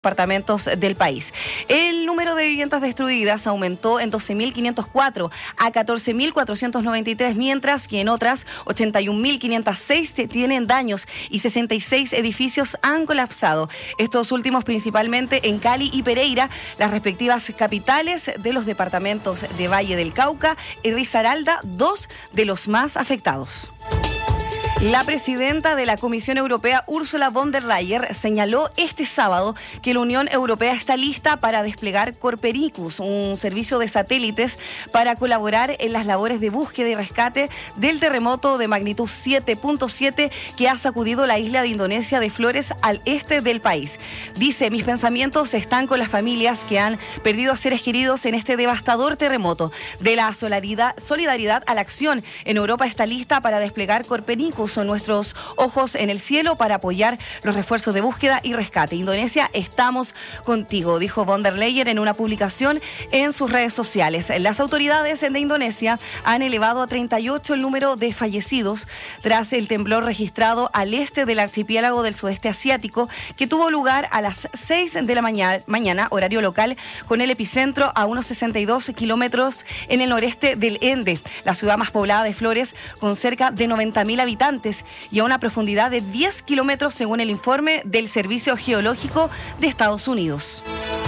departamentos del país. El número de viviendas destruidas aumentó en 12.504 a 14.493, mientras que en otras 81.506 tienen daños y 66 edificios han colapsado. Estos últimos principalmente en Cali y Pereira, las respectivas capitales de los departamentos de Valle del Cauca y Risaralda, dos de los más afectados. La presidenta de la Comisión Europea, Ursula von der Leyen, señaló este sábado que la Unión Europea está lista para desplegar Copernicus, un servicio de satélites para colaborar en las labores de búsqueda y rescate del terremoto de magnitud 7.7 que ha sacudido la isla de Indonesia de Flores al este del país. Dice, mis pensamientos están con las familias que han perdido a seres queridos en este devastador terremoto. De la solidaridad a la acción, en Europa está lista para desplegar Copernicus. Son nuestros ojos en el cielo para apoyar los refuerzos de búsqueda y rescate. Indonesia, estamos contigo, dijo von der Leyen en una publicación en sus redes sociales. Las autoridades de Indonesia han elevado a 38 el número de fallecidos tras el temblor registrado al este del archipiélago del sudeste asiático, que tuvo lugar a las 6 de la mañana, horario local, con el epicentro a unos 62 kilómetros en el noreste del Ende, la ciudad más poblada de Flores, con cerca de 90.000 habitantes y a una profundidad de 10 kilómetros según el informe del Servicio Geológico de Estados Unidos.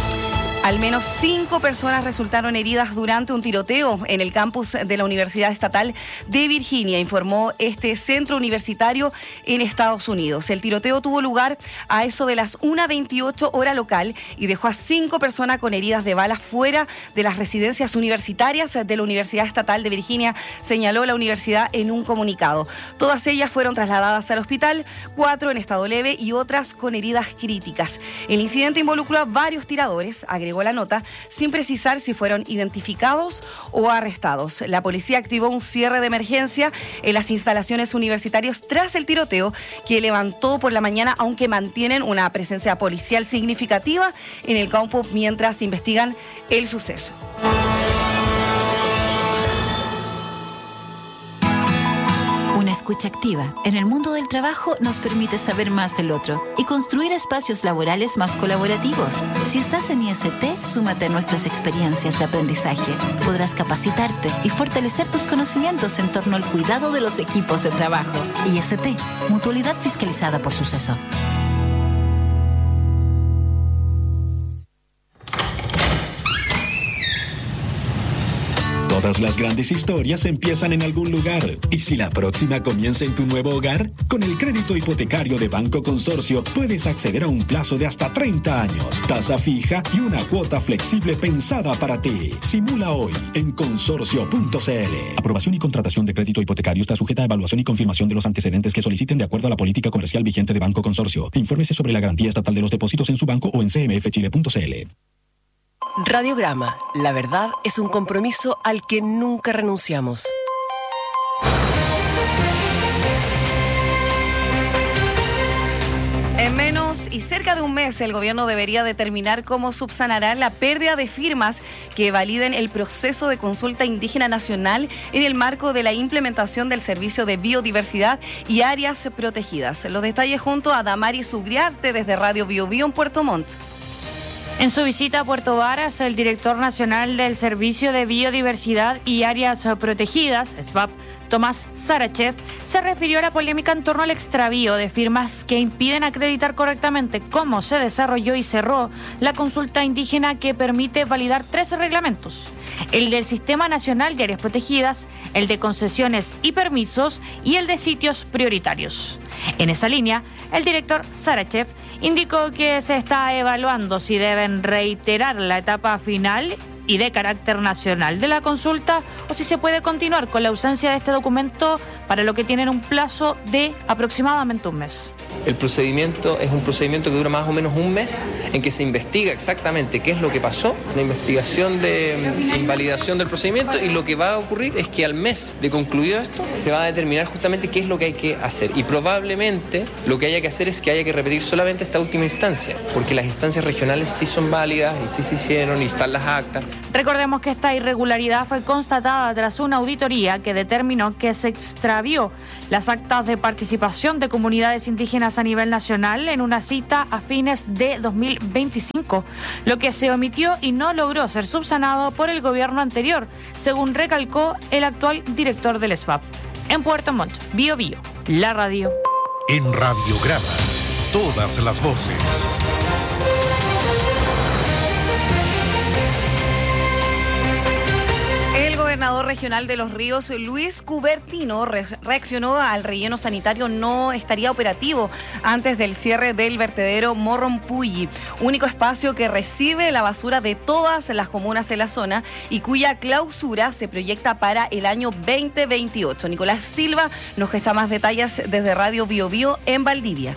Al menos 5 personas resultaron heridas durante un tiroteo en el campus de la Universidad Estatal de Virginia, informó este centro universitario en Estados Unidos. El tiroteo tuvo lugar a eso de las 1:28 hora local y dejó a 5 personas con heridas de bala fuera de las residencias universitarias de la Universidad Estatal de Virginia, señaló la universidad en un comunicado. Todas ellas fueron trasladadas al hospital, 4 en estado leve y otras con heridas críticas. El incidente involucró a varios tiradores, agregó la nota, sin precisar si fueron identificados o arrestados. La policía activó un cierre de emergencia en las instalaciones universitarias tras el tiroteo que levantó por la mañana, aunque mantienen una presencia policial significativa en el campo mientras investigan el suceso. Una escucha activa en el mundo del trabajo nos permite saber más del otro y construir espacios laborales más colaborativos. Si estás en IST, súmate a nuestras experiencias de aprendizaje. Podrás capacitarte y fortalecer tus conocimientos en torno al cuidado de los equipos de trabajo. IST, Mutualidad Fiscalizada por Suceso. Todas las grandes historias empiezan en algún lugar. ¿Y si la próxima comienza en tu nuevo hogar? Con el crédito hipotecario de Banco Consorcio puedes acceder a un plazo de hasta 30 años, tasa fija y una cuota flexible pensada para ti. Simula hoy en consorcio.cl. Aprobación y contratación de crédito hipotecario está sujeta a evaluación y confirmación de los antecedentes que soliciten de acuerdo a la política comercial vigente de Banco Consorcio. Infórmese sobre la garantía estatal de los depósitos en su banco o en cmfchile.cl. Radiograma. La verdad es un compromiso al que nunca renunciamos. En menos y cerca de un mes, el gobierno debería determinar cómo subsanará la pérdida de firmas que validen el proceso de consulta indígena nacional en el marco de la implementación del Servicio de Biodiversidad y Áreas Protegidas. Los detalles junto a Damaris Ugriarte desde Radio Bio Bio en Puerto Montt. En su visita a Puerto Varas, el director nacional del Servicio de Biodiversidad y Áreas Protegidas, SBAP, Tomás Sarachev, se refirió a la polémica en torno al extravío de firmas que impiden acreditar correctamente cómo se desarrolló y cerró la consulta indígena que permite validar 3 reglamentos: el del Sistema Nacional de Áreas Protegidas, el de concesiones y permisos y el de sitios prioritarios. En esa línea, el director Sarachev indicó que se está evaluando si deben reiterar la etapa final y de carácter nacional de la consulta o si se puede continuar con la ausencia de este documento, para lo que tienen un plazo de aproximadamente un mes. El procedimiento es un procedimiento que dura más o menos un mes, en que se investiga exactamente qué es lo que pasó, la investigación de invalidación del procedimiento, y lo que va a ocurrir es que al mes de concluido esto se va a determinar justamente qué es lo que hay que hacer, y probablemente lo que haya que hacer es que haya que repetir solamente esta última instancia, porque las instancias regionales sí son válidas y sí se hicieron y están las actas. Recordemos que esta irregularidad fue constatada tras una auditoría que determinó que se extravió las actas de participación de comunidades indígenas marítimas a nivel nacional en una cita a fines de 2025, lo que se omitió y no logró ser subsanado por el gobierno anterior, según recalcó el actual director del SVAP. En Puerto Montt, Bío Bío, la radio. En Radiograma, todas las voces. El gobernador regional de Los Ríos, Luis Cubertino, reaccionó al relleno sanitario no estaría operativo antes del cierre del vertedero Morrompulli, único espacio que recibe la basura de todas las comunas en la zona y cuya clausura se proyecta para el año 2028. Nicolás Silva nos gesta más detalles desde Radio Bío Bío en Valdivia.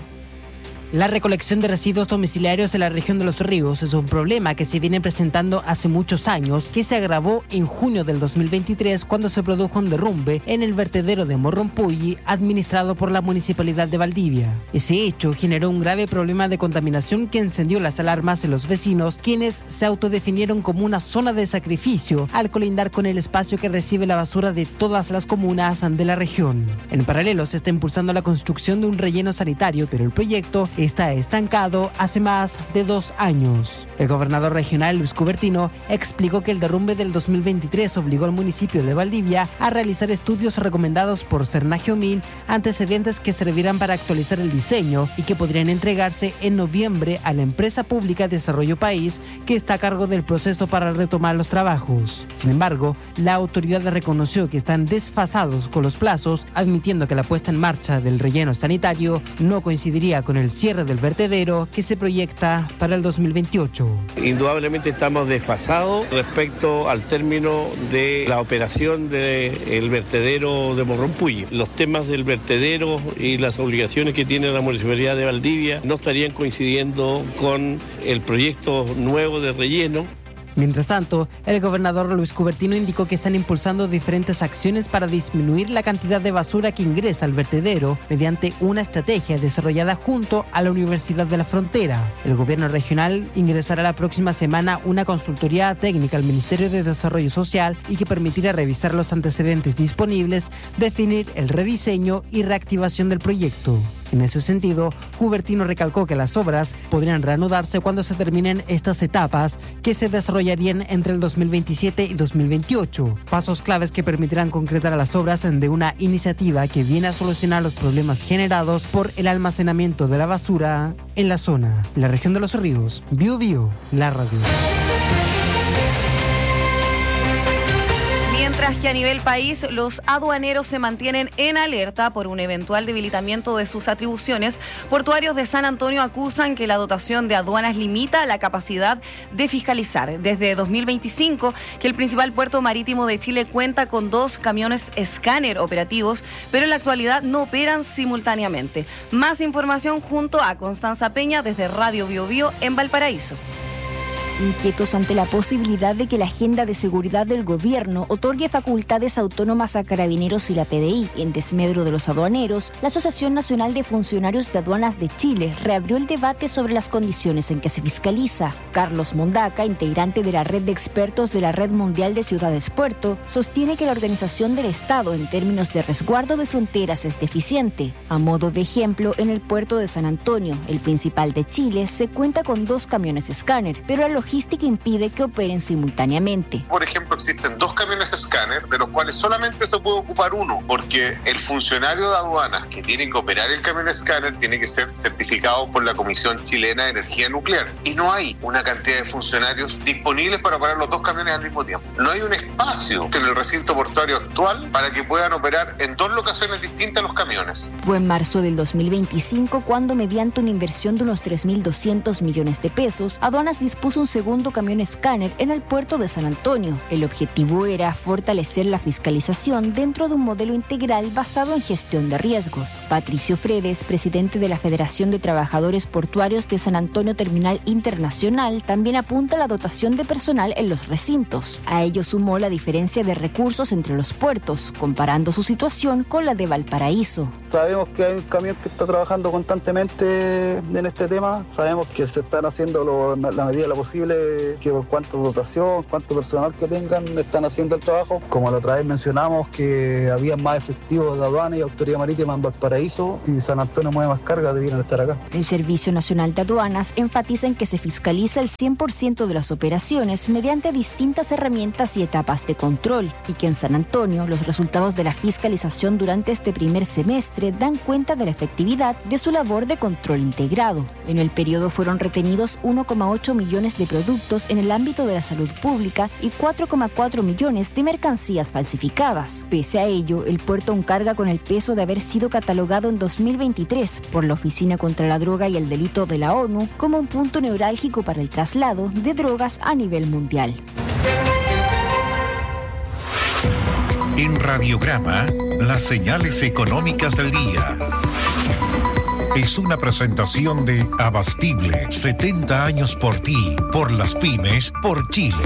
La recolección de residuos domiciliarios en la región de Los Ríos es un problema que se viene presentando hace muchos años, que se agravó en junio del 2023 cuando se produjo un derrumbe en el vertedero de Morrompulli administrado por la Municipalidad de Valdivia. Ese hecho generó un grave problema de contaminación que encendió las alarmas en los vecinos, quienes se autodefinieron como una zona de sacrificio al colindar con el espacio que recibe la basura de todas las comunas de la región. En paralelo se está impulsando la construcción de un relleno sanitario, pero el proyecto está estancado hace más de 2 años. El gobernador regional Luis Cubertino explicó que el derrumbe del 2023 obligó al municipio de Valdivia a realizar estudios recomendados por Cernagiomín, antecedentes que servirán para actualizar el diseño y que podrían entregarse en noviembre a la empresa pública Desarrollo País, que está a cargo del proceso para retomar los trabajos. Sin embargo, la autoridad reconoció que están desfasados con los plazos, admitiendo que la puesta en marcha del relleno sanitario no coincidiría con el cierre del vertedero que se proyecta para el 2028. Indudablemente estamos desfasados respecto al término de la operación del vertedero de Morrompulli. Los temas del vertedero y las obligaciones que tiene la Municipalidad de Valdivia no estarían coincidiendo con el proyecto nuevo de relleno. Mientras tanto, el gobernador Luis Cubertino indicó que están impulsando diferentes acciones para disminuir la cantidad de basura que ingresa al vertedero mediante una estrategia desarrollada junto a la Universidad de la Frontera. El gobierno regional ingresará la próxima semana una consultoría técnica al Ministerio de Desarrollo Social y que permitirá revisar los antecedentes disponibles, definir el rediseño y reactivación del proyecto. En ese sentido, Cubertino recalcó que las obras podrían reanudarse cuando se terminen estas etapas, que se desarrollarían entre el 2027 y 2028, pasos claves que permitirán concretar las obras de una iniciativa que viene a solucionar los problemas generados por el almacenamiento de la basura en la zona. En la región de Los Ríos, Bío Bío, la radio. Mientras que a nivel país, los aduaneros se mantienen en alerta por un eventual debilitamiento de sus atribuciones, portuarios de San Antonio acusan que la dotación de aduanas limita la capacidad de fiscalizar. Desde 2025, que el principal puerto marítimo de Chile cuenta con 2 camiones escáner operativos, pero en la actualidad no operan simultáneamente. Más información junto a Constanza Peña desde Radio Bío Bío en Valparaíso. Inquietos ante la posibilidad de que la agenda de seguridad del gobierno otorgue facultades autónomas a Carabineros y la PDI en desmedro de los aduaneros, la Asociación Nacional de Funcionarios de Aduanas de Chile reabrió el debate sobre las condiciones en que se fiscaliza. Carlos Mondaca, integrante de la red de expertos de la Red Mundial de Ciudades Puerto, sostiene que la organización del Estado en términos de resguardo de fronteras es deficiente. A modo de ejemplo, en el puerto de San Antonio, el principal de Chile, se cuenta con 2 camiones escáner, pero la logística impide que operen simultáneamente. Por ejemplo, existen 2 camiones escáner, de los cuales solamente se puede ocupar uno, porque el funcionario de aduanas que tiene que operar el camión escáner tiene que ser certificado por la Comisión Chilena de Energía Nuclear. Y no hay una cantidad de funcionarios disponibles para operar los 2 camiones al mismo tiempo. No hay un espacio en el recinto portuario actual para que puedan operar en 2 locaciones distintas los camiones. Fue en marzo del 2025 cuando, mediante una inversión de unos 3.200 millones de pesos, Aduanas dispuso un segundo camión escáner en el puerto de San Antonio. El objetivo era fortalecer la fiscalización dentro de un modelo integral basado en gestión de riesgos. Patricio Fredes, presidente de la Federación de Trabajadores Portuarios de San Antonio Terminal Internacional, también apunta a la dotación de personal en los recintos. A ello sumó la diferencia de recursos entre los puertos, comparando su situación con la de Valparaíso. Sabemos que hay un camión que está trabajando constantemente en este tema, sabemos que se están haciendo la medida de lo posible posible que por cuánto dotación, cuánto personal que tengan, están haciendo el trabajo. Como la otra vez mencionamos que había más efectivos de aduana y autoridad marítima en Valparaíso, si San Antonio mueve más carga, debieran estar acá. El Servicio Nacional de Aduanas enfatiza en que se fiscaliza el 100% de las operaciones mediante distintas herramientas y etapas de control, y que en San Antonio los resultados de la fiscalización durante este primer semestre dan cuenta de la efectividad de su labor de control integrado. En el periodo fueron retenidos 1,8 millones de productos en el ámbito de la salud pública y 4,4 millones de mercancías falsificadas. Pese a ello, el puerto aún carga con el peso de haber sido catalogado en 2023 por la Oficina contra la Droga y el Delito de la ONU como un punto neurálgico para el traslado de drogas a nivel mundial. En Radiograma, las señales económicas del día. Es una presentación de Abastible, 70 años por ti, por las pymes, por Chile.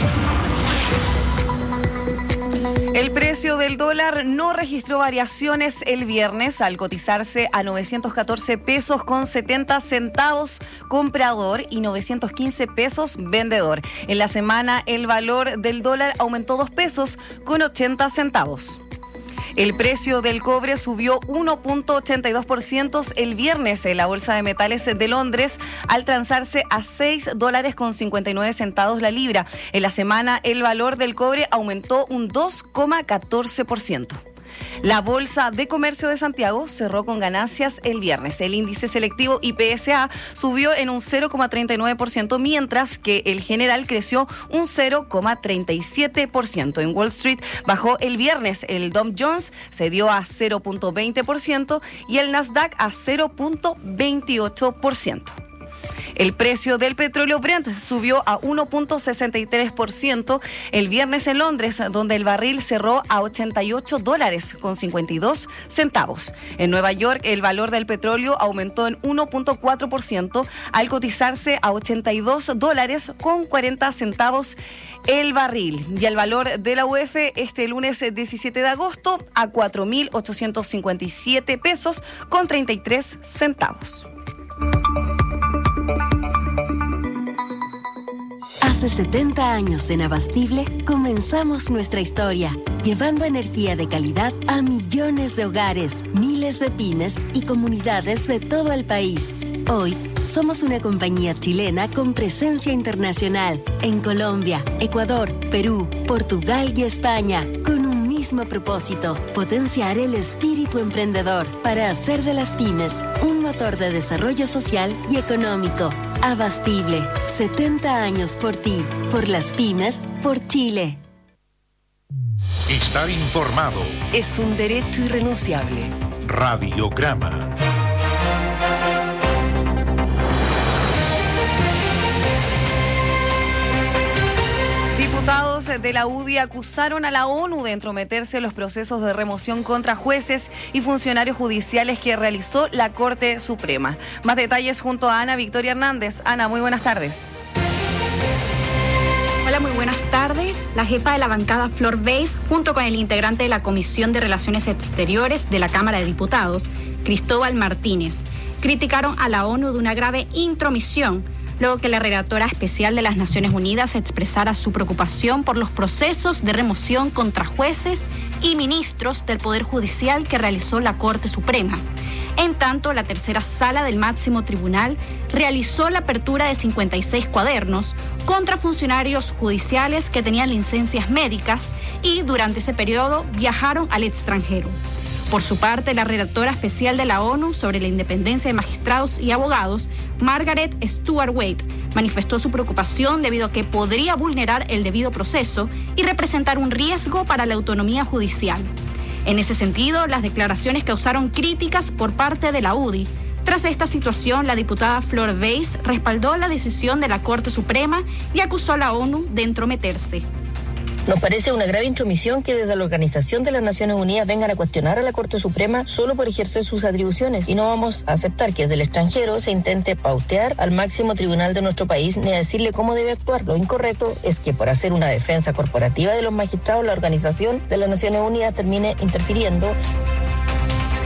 El precio del dólar no registró variaciones el viernes al cotizarse a 914 pesos con 70 centavos comprador y 915 pesos vendedor. En la semana el valor del dólar aumentó 2 pesos con 80 centavos. El precio del cobre subió 1.82% el viernes en la Bolsa de Metales de Londres al transarse a $6.59 la libra. En la semana el valor del cobre aumentó un 2,14%. La Bolsa de Comercio de Santiago cerró con ganancias el viernes. El índice selectivo IPSA subió en un 0,39%, mientras que el general creció un 0,37%. En Wall Street bajó el viernes. El Dow Jones cedió a 0,20% y el Nasdaq a 0,28%. El precio del petróleo Brent subió a 1.63% el viernes en Londres, donde el barril cerró a $88.52. En Nueva York, el valor del petróleo aumentó en 1.4% al cotizarse a $82.40 el barril. Y el valor de la UF este lunes 17 de agosto a $4.857 pesos con 33 centavos. Hace 70 años en Abastible comenzamos nuestra historia, llevando energía de calidad a millones de hogares, miles de pymes y comunidades de todo el país. Hoy somos una compañía chilena con presencia internacional en Colombia, Ecuador, Perú, Portugal y España, con un mismo propósito: potenciar el espíritu emprendedor para hacer de las pymes un motor de desarrollo social y económico. Abastible, 70 años por ti, por las pymes, por Chile. Estar informado es un derecho irrenunciable. Radiograma. Diputados de la UDI acusaron a la ONU de entrometerse en los procesos de remoción contra jueces y funcionarios judiciales que realizó la Corte Suprema. Más detalles junto a Ana Victoria Hernández. Ana, muy buenas tardes. Hola, muy buenas tardes. La jefa de la bancada Flor Weiss, junto con el integrante de la Comisión de Relaciones Exteriores de la Cámara de Diputados, Cristóbal Martínez, criticaron a la ONU de una grave intromisión luego que la relatora especial de las Naciones Unidas expresara su preocupación por los procesos de remoción contra jueces y ministros del Poder Judicial que realizó la Corte Suprema. En tanto, la tercera sala del máximo tribunal realizó la apertura de 56 cuadernos contra funcionarios judiciales que tenían licencias médicas y durante ese periodo viajaron al extranjero. Por su parte, la relatora especial de la ONU sobre la independencia de magistrados y abogados, Margaret Stewart Wade, manifestó su preocupación debido a que podría vulnerar el debido proceso y representar un riesgo para la autonomía judicial. En ese sentido, las declaraciones causaron críticas por parte de la UDI. Tras esta situación, la diputada Flor Weiss respaldó la decisión de la Corte Suprema y acusó a la ONU de entrometerse. Nos parece una grave intromisión que desde la Organización de las Naciones Unidas vengan a cuestionar a la Corte Suprema solo por ejercer sus atribuciones, y no vamos a aceptar que desde el extranjero se intente pautear al máximo tribunal de nuestro país ni a decirle cómo debe actuar. Lo incorrecto es que por hacer una defensa corporativa de los magistrados, la Organización de las Naciones Unidas termine interfiriendo.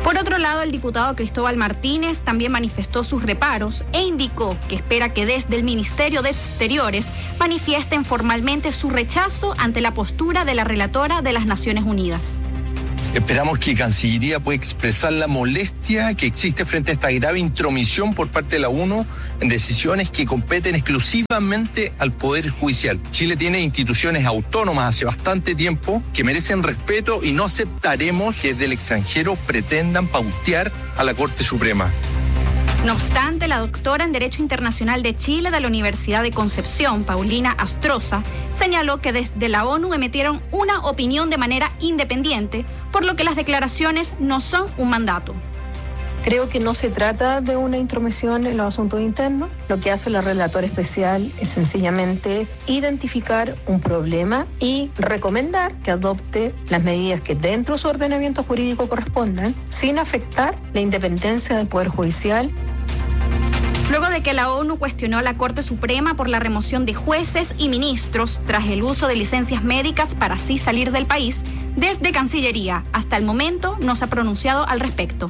Por otro lado, el diputado Cristóbal Martínez también manifestó sus reparos e indicó que espera que desde el Ministerio de Exteriores manifiesten formalmente su rechazo ante la postura de la relatora de las Naciones Unidas. Esperamos que Cancillería pueda expresar la molestia que existe frente a esta grave intromisión por parte de la ONU en decisiones que competen exclusivamente al Poder Judicial. Chile tiene instituciones autónomas hace bastante tiempo que merecen respeto y no aceptaremos que desde el extranjero pretendan pautear a la Corte Suprema. No obstante, la doctora en Derecho Internacional de Chile de la Universidad de Concepción, Paulina Astroza, señaló que desde la ONU emitieron una opinión de manera independiente, por lo que las declaraciones no son un mandato. Creo que no se trata de una intromisión en los asuntos internos. Lo que hace la relatora especial es sencillamente identificar un problema y recomendar que adopte las medidas que dentro de su ordenamiento jurídico correspondan, sin afectar la independencia del Poder Judicial. Luego de que la ONU cuestionó a la Corte Suprema por la remoción de jueces y ministros tras el uso de licencias médicas para así salir del país, desde Cancillería hasta el momento no se ha pronunciado al respecto.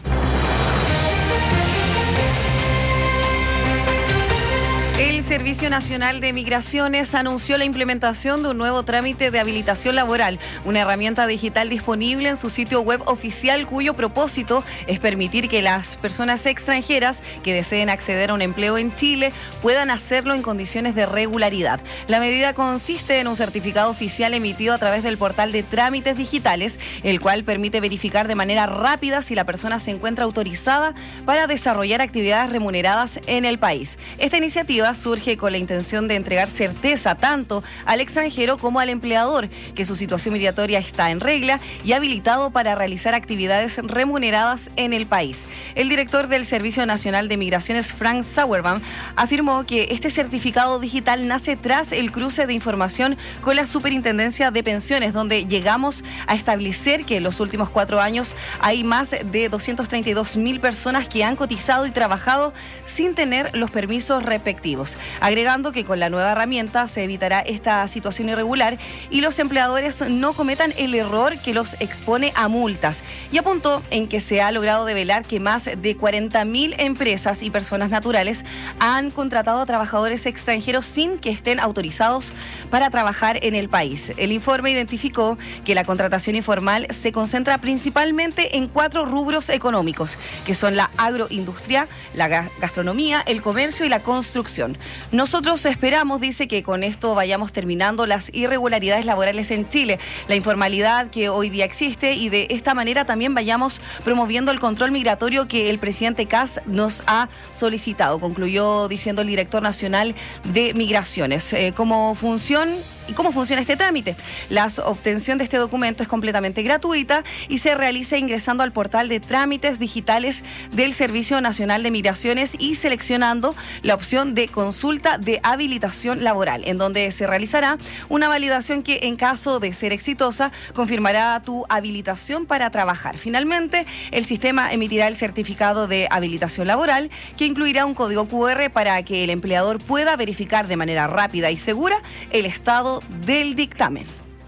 El Servicio Nacional de Migraciones anunció la implementación de un nuevo trámite de habilitación laboral, una herramienta digital disponible en su sitio web oficial cuyo propósito es permitir que las personas extranjeras que deseen acceder a un empleo en Chile puedan hacerlo en condiciones de regularidad. La medida consiste en un certificado oficial emitido a través del portal de trámites digitales, el cual permite verificar de manera rápida si la persona se encuentra autorizada para desarrollar actividades remuneradas en el país. Esta iniciativa surge con la intención de entregar certeza tanto al extranjero como al empleador que su situación migratoria está en regla y habilitado para realizar actividades remuneradas en el país. El director del Servicio Nacional de Migraciones, Frank Sauerbaum, afirmó que este certificado digital nace tras el cruce de información con la Superintendencia de Pensiones, donde llegamos a establecer que en los últimos 4 años hay más de 232.000 personas que han cotizado y trabajado sin tener los permisos respectivos. Agregando que con la nueva herramienta se evitará esta situación irregular y los empleadores no cometan el error que los expone a multas. Y apuntó en que se ha logrado develar que más de 40.000 empresas y personas naturales han contratado a trabajadores extranjeros sin que estén autorizados para trabajar en el país. El informe identificó que la contratación informal se concentra principalmente en 4 rubros económicos, que son la agroindustria, la gastronomía, el comercio y la construcción. Nosotros esperamos, dice, que con esto vayamos terminando las irregularidades laborales en Chile, la informalidad que hoy día existe y de esta manera también vayamos promoviendo el control migratorio que el presidente Kast nos ha solicitado, concluyó diciendo el director nacional de Migraciones. ¿Cómo funciona este trámite? La obtención de este documento es completamente gratuita y se realiza ingresando al portal de trámites digitales del Servicio Nacional de Migraciones y seleccionando la opción de consulta de habilitación laboral, en donde se realizará una validación que, en caso de ser exitosa, confirmará tu habilitación para trabajar. Finalmente, el sistema emitirá el certificado de habilitación laboral, que incluirá un código QR para que el empleador pueda verificar de manera rápida y segura el estado del dictamen.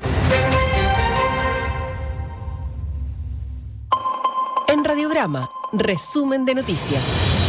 En Radiograma, resumen de noticias.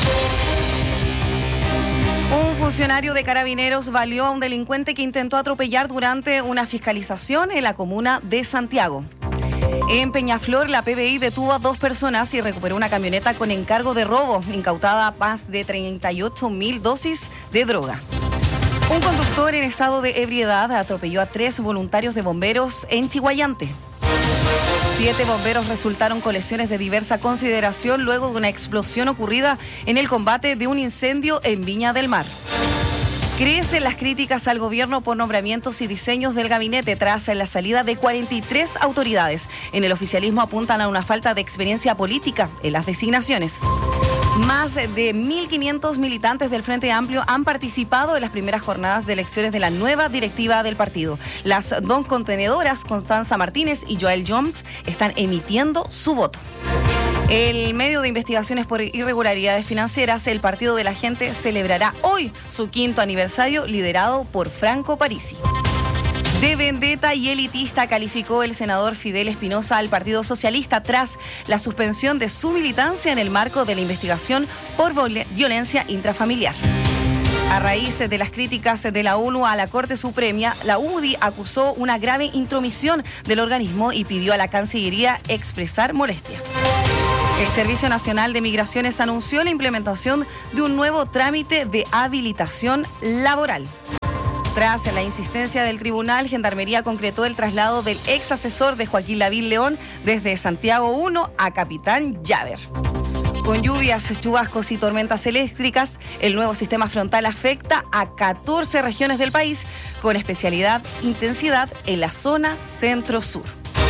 Un funcionario de Carabineros baleó a un delincuente que intentó atropellar durante una fiscalización en la comuna de Santiago. En Peñaflor, la PDI detuvo a 2 personas y recuperó una camioneta con encargo de robo, incautada más de 38.000 dosis de droga. Un conductor en estado de ebriedad atropelló a 3 voluntarios de bomberos en Chihuayante. 7 bomberos resultaron con lesiones de diversa consideración luego de una explosión ocurrida en el combate de un incendio en Viña del Mar. Crecen las críticas al gobierno por nombramientos y diseños del gabinete tras la salida de 43 autoridades. En el oficialismo apuntan a una falta de experiencia política en las designaciones. Más de 1.500 militantes del Frente Amplio han participado en las primeras jornadas de elecciones de la nueva directiva del partido. Las 2 contenedoras, Constanza Martínez y Joel Jones, están emitiendo su voto. El medio de investigaciones por irregularidades financieras, el Partido de la Gente, celebrará hoy su 5º aniversario liderado por Franco Parisi. De vendetta y elitista calificó el senador Fidel Espinosa al Partido Socialista tras la suspensión de su militancia en el marco de la investigación por violencia intrafamiliar. A raíz de las críticas de la ONU a la Corte Suprema, la UDI acusó una grave intromisión del organismo y pidió a la Cancillería expresar molestia. El Servicio Nacional de Migraciones anunció la implementación de un nuevo trámite de habilitación laboral. Tras la insistencia del tribunal, Gendarmería concretó el traslado del ex asesor de Joaquín Lavín León desde Santiago 1 a Capitán Llaver. Con lluvias, chubascos y tormentas eléctricas, el nuevo sistema frontal afecta a 14 regiones del país, con especialidad intensidad en la zona centro-sur.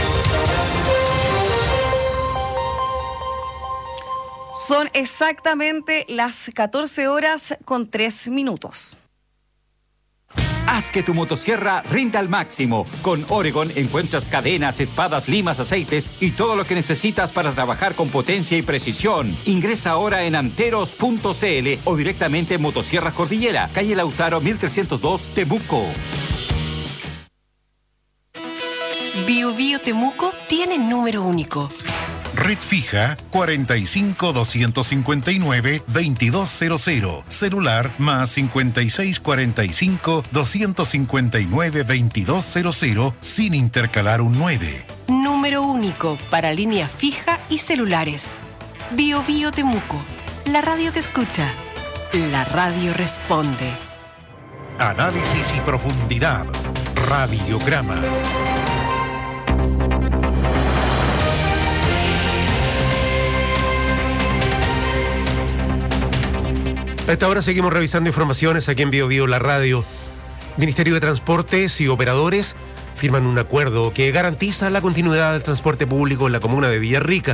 Son exactamente las 14 horas con 3 minutos. Haz que tu motosierra rinda al máximo. Con Oregon encuentras cadenas, espadas, limas, aceites y todo lo que necesitas para trabajar con potencia y precisión. Ingresa ahora en anteros.cl o directamente en Motosierras Cordillera, calle Lautaro 1302, Temuco. Bio Bio Temuco tiene número único. Red fija 45-259-2200. Celular más 5645-259-2200 sin intercalar un 9. Número único para línea fija y celulares. Bio Bio Temuco. La radio te escucha. La radio responde. Análisis y profundidad. Radiograma. A esta hora seguimos revisando informaciones aquí en Bio Bio, la radio. Ministerio de Transportes y operadores firman un acuerdo que garantiza la continuidad del transporte público en la comuna de Villarrica.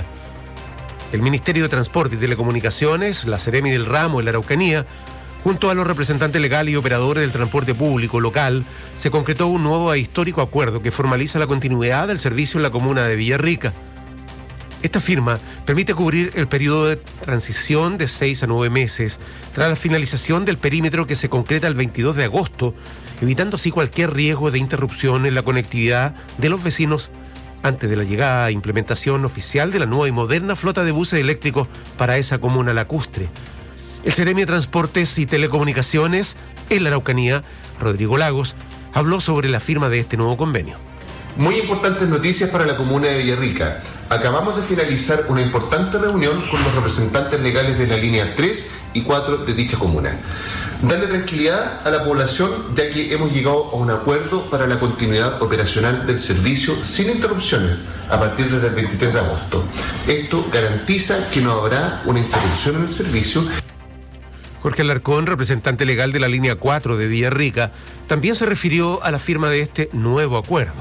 El Ministerio de Transporte y Telecomunicaciones, la Seremi del Ramo y la Araucanía, junto a los representantes legales y operadores del transporte público local, se concretó un nuevo e histórico acuerdo que formaliza la continuidad del servicio en la comuna de Villarrica. Esta firma permite cubrir el periodo de transición de 6 a 9 meses tras la finalización del perímetro que se concreta el 22 de agosto, evitando así cualquier riesgo de interrupción en la conectividad de los vecinos antes de la llegada e implementación oficial de la nueva y moderna flota de buses eléctricos para esa comuna lacustre. El Seremi de Transportes y Telecomunicaciones en la Araucanía, Rodrigo Lagos, habló sobre la firma de este nuevo convenio. Muy importantes noticias para la comuna de Villarrica. Acabamos de finalizar una importante reunión con los representantes legales de la línea 3 y 4 de dicha comuna. Darle tranquilidad a la población, ya que hemos llegado a un acuerdo para la continuidad operacional del servicio sin interrupciones a partir del 23 de agosto. Esto garantiza que no habrá una interrupción en el servicio. Jorge Alarcón, representante legal de la línea 4 de Villarrica, también se refirió a la firma de este nuevo acuerdo.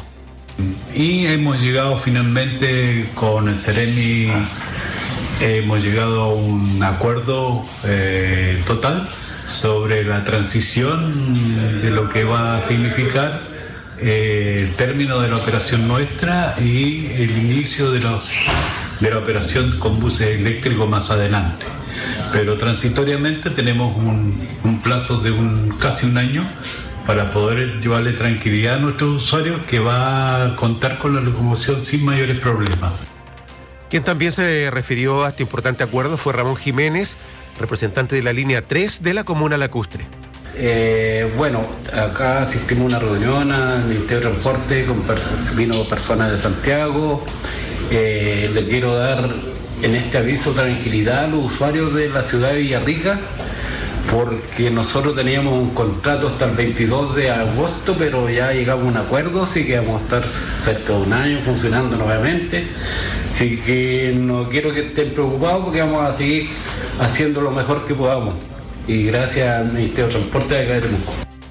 Y hemos llegado finalmente con el Seremi, hemos llegado a un acuerdo total sobre la transición de lo que va a significar el término de la operación nuestra y el inicio de la operación con buses eléctricos más adelante. Pero transitoriamente tenemos un plazo de casi un año para poder llevarle tranquilidad a nuestros usuarios, que va a contar con la locomoción sin mayores problemas. Quien también se refirió a este importante acuerdo fue Ramón Jiménez, representante de la línea 3 de la comuna lacustre. Bueno, acá asistimos a una reunión al Ministerio de Transporte, vino personas de Santiago. Le quiero dar en este aviso tranquilidad a los usuarios de la ciudad de Villarrica, porque nosotros teníamos un contrato hasta el 22 de agosto, pero ya llegamos a un acuerdo, así que vamos a estar cerca de un año funcionando nuevamente. Así que no quiero que estén preocupados, porque vamos a seguir haciendo lo mejor que podamos. Y gracias al Ministerio de Transporte de acá de Temuco.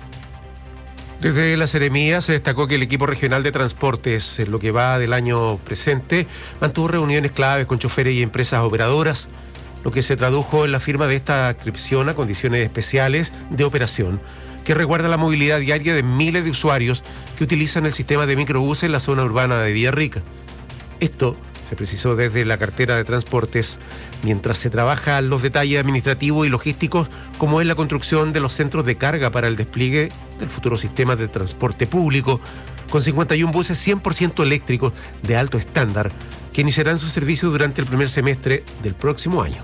Desde la Seremía se destacó que el equipo regional de transportes, en lo que va del año presente, mantuvo reuniones claves con choferes y empresas operadoras, lo que se tradujo en la firma de esta adscripción a condiciones especiales de operación, que resguarda la movilidad diaria de miles de usuarios que utilizan el sistema de microbuses en la zona urbana de Villarrica. Esto se precisó desde la cartera de transportes, mientras se trabajan los detalles administrativos y logísticos, como es la construcción de los centros de carga para el despliegue del futuro sistema de transporte público, con 51 buses 100% eléctricos de alto estándar que iniciarán su servicio durante el primer semestre del próximo año.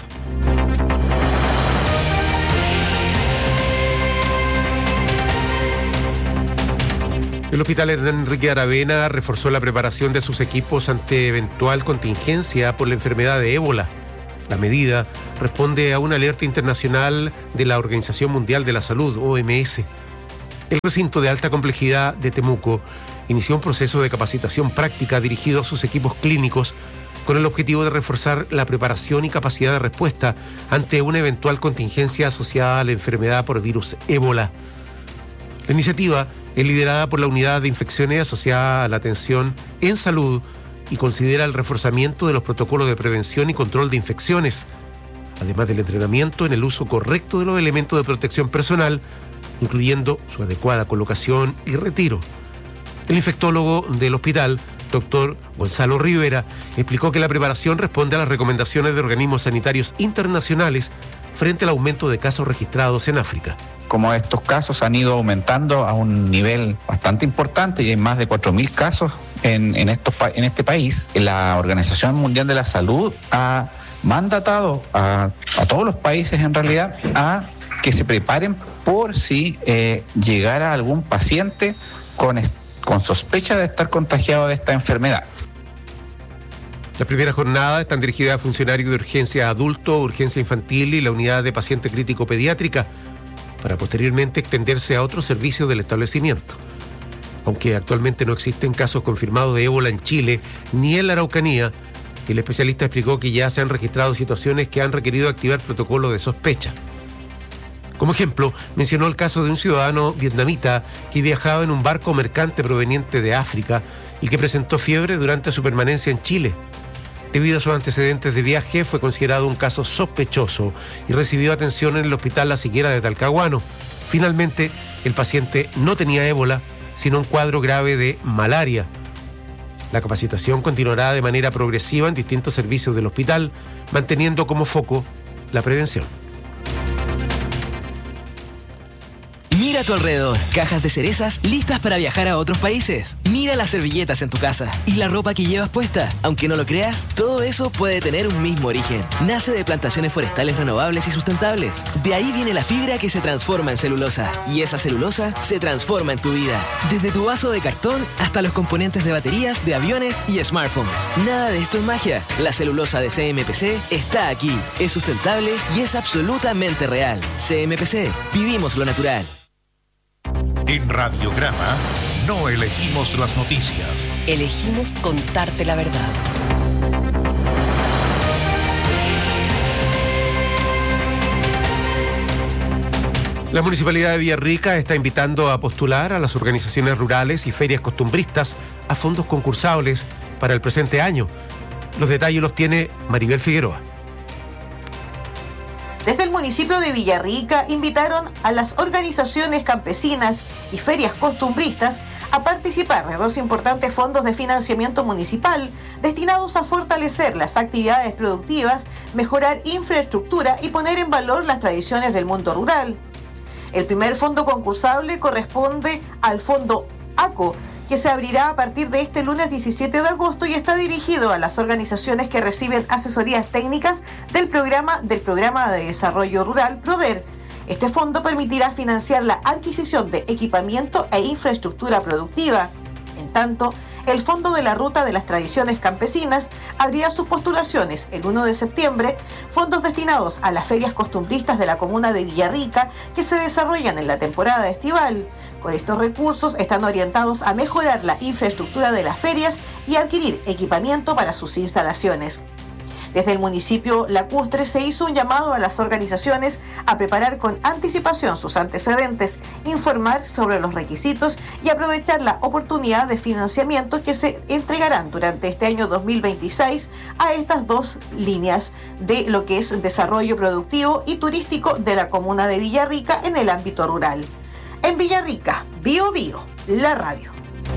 El Hospital Enrique Aravena reforzó la preparación de sus equipos ante eventual contingencia por la enfermedad de ébola. La medida responde a una alerta internacional de la Organización Mundial de la Salud, OMS. El recinto de alta complejidad de Temuco inició un proceso de capacitación práctica dirigido a sus equipos clínicos con el objetivo de reforzar la preparación y capacidad de respuesta ante una eventual contingencia asociada a la enfermedad por virus ébola. La iniciativa es liderada por la Unidad de Infecciones asociada a la atención en salud y considera el reforzamiento de los protocolos de prevención y control de infecciones, además del entrenamiento en el uso correcto de los elementos de protección personal, incluyendo su adecuada colocación y retiro. El infectólogo del hospital, doctor Gonzalo Rivera, explicó que la preparación responde a las recomendaciones de organismos sanitarios internacionales frente al aumento de casos registrados en África. Como estos casos han ido aumentando a un nivel bastante importante y hay más de 4.000 casos en este país, la Organización Mundial de la Salud ha mandatado a todos los países en realidad a que se preparen por si llegara algún paciente con sospecha de estar contagiado de esta enfermedad. Las primeras jornadas están dirigidas a funcionarios de urgencia adulto, urgencia infantil y la unidad de paciente crítico pediátrica, para posteriormente extenderse a otros servicios del establecimiento. Aunque actualmente no existen casos confirmados de ébola en Chile ni en la Araucanía, el especialista explicó que ya se han registrado situaciones que han requerido activar protocolos de sospecha. Como ejemplo, mencionó el caso de un ciudadano vietnamita que viajaba en un barco mercante proveniente de África y que presentó fiebre durante su permanencia en Chile. Debido a sus antecedentes de viaje, fue considerado un caso sospechoso y recibió atención en el Hospital La Higuera de Talcahuano. Finalmente, el paciente no tenía ébola, sino un cuadro grave de malaria. La capacitación continuará de manera progresiva en distintos servicios del hospital, manteniendo como foco la prevención. Mira a tu alrededor, cajas de cerezas listas para viajar a otros países. Mira las servilletas en tu casa y la ropa que llevas puesta. Aunque no lo creas, todo eso puede tener un mismo origen. Nace de plantaciones forestales renovables y sustentables. De ahí viene la fibra que se transforma en celulosa. Y esa celulosa se transforma en tu vida. Desde tu vaso de cartón hasta los componentes de baterías, de aviones y smartphones. Nada de esto es magia. La celulosa de CMPC está aquí. Es sustentable y es absolutamente real. CMPC, vivimos lo natural. En Radiograma no elegimos las noticias. Elegimos contarte la verdad. La Municipalidad de Villarrica está invitando a postular a las organizaciones rurales y ferias costumbristas a fondos concursables para el presente año. Los detalles los tiene Maribel Figueroa. Desde el municipio de Villarrica invitaron a las organizaciones campesinas y ferias costumbristas a participar de dos importantes fondos de financiamiento municipal destinados a fortalecer las actividades productivas, mejorar infraestructura y poner en valor las tradiciones del mundo rural. El primer fondo concursable corresponde al fondo ACO, que se abrirá a partir de este lunes 17 de agosto y está dirigido a las organizaciones que reciben asesorías técnicas del programa de desarrollo rural PRODER. Este fondo permitirá financiar la adquisición de equipamiento e infraestructura productiva. En tanto, el Fondo de la Ruta de las Tradiciones Campesinas abrirá sus postulaciones el 1 de septiembre, fondos destinados a las ferias costumbristas de la comuna de Villarrica que se desarrollan en la temporada estival. Con estos recursos están orientados a mejorar la infraestructura de las ferias y adquirir equipamiento para sus instalaciones. Desde el municipio lacustre se hizo un llamado a las organizaciones a preparar con anticipación sus antecedentes, informar sobre los requisitos y aprovechar la oportunidad de financiamiento que se entregarán durante este año 2026 a estas dos líneas de lo que es desarrollo productivo y turístico de la comuna de Villarrica en el ámbito rural. En Villarrica, Bio Bio, la radio.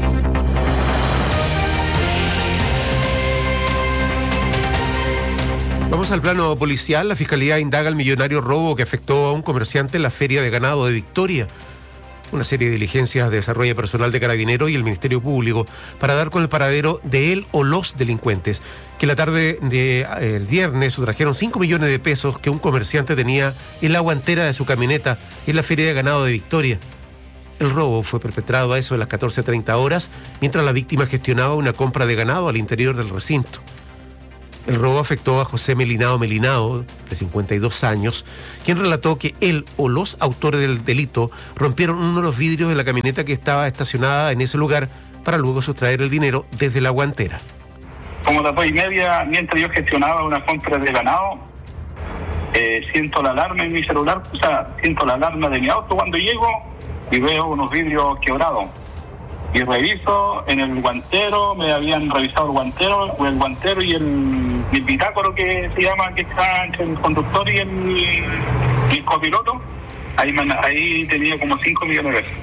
Vamos al plano policial. La Fiscalía indaga el millonario robo que afectó a un comerciante en la Feria de Ganado de Victoria. Una serie de diligencias desarrolla personal de Carabineros y el Ministerio Público para dar con el paradero de él o los delincuentes, que la tarde del viernes sustrajeron 5 millones de pesos que un comerciante tenía en la guantera de su camioneta en la Feria de Ganado de Victoria. El robo fue perpetrado a eso de las 14:30 horas, mientras la víctima gestionaba una compra de ganado al interior del recinto. El robo afectó a José Melinao, de 52 años, quien relató que él o los autores del delito rompieron uno de los vidrios de la camioneta que estaba estacionada en ese lugar para luego sustraer el dinero desde la guantera. Como las 2:30, mientras yo gestionaba una compra de ganado, siento la alarma en mi celular, siento la alarma de mi auto cuando llego y veo unos vidrios quebrados. Y reviso en el guantero, me habían revisado el guantero y el bitácoro que se llama, que está entre el conductor y el copiloto. Ahí tenía como 5 millones de pesos.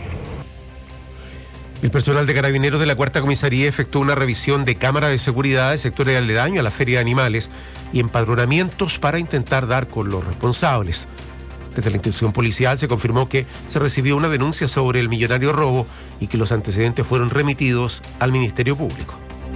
El personal de Carabineros de la Cuarta Comisaría efectuó una revisión de cámaras de seguridad de sectores aledaños a la Feria de Animales y empadronamientos para intentar dar con los responsables. Desde la institución policial se confirmó que se recibió una denuncia sobre el millonario robo y que los antecedentes fueron remitidos al Ministerio Público.